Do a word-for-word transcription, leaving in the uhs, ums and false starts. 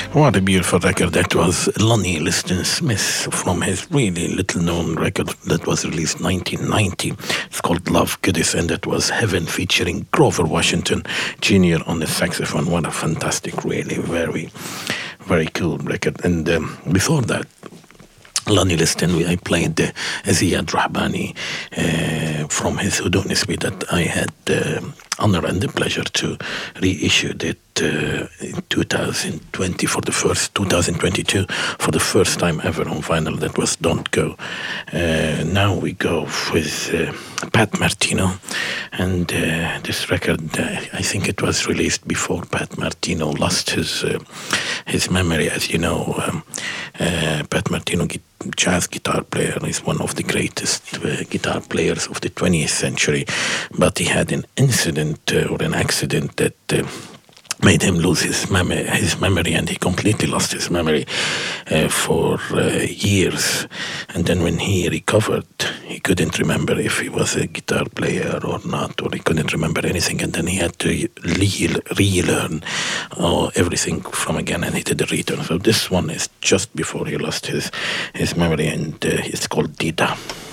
What a beautiful record that was. Lonnie Liston Smith from his really little known record that was released nineteen ninety. It's called Love Goodies, and that was Heaven featuring Grover Washington Junior on the saxophone. What a fantastic, really very, very cool record. And um, before that, Lonnie Liston, I played uh, Ziad Rahbani uh, from his Hudu Nisbi that I had the uh, honor and the pleasure to reissue it uh, in two thousand twenty for the first, two thousand twenty-two for the first time ever on vinyl. That was Don't Go. Uh, now we go with uh, Pat Martino, and uh, this record, uh, I think it was released before Pat Martino lost his uh, his memory. As you know, um, uh, Pat Martino, jazz guitar player, is one of the greatest uh, guitar players of the twentieth century, but he had an incident uh, or an accident that uh, made him lose his, mem- his memory, and he completely lost his memory uh, for uh, years. And then when he recovered, he couldn't remember if he was a guitar player or not, or he couldn't remember anything. And then he had to re- relearn uh, everything from again, and he did a return. So this one is just before he lost his, his memory, and uh, it's called Dida.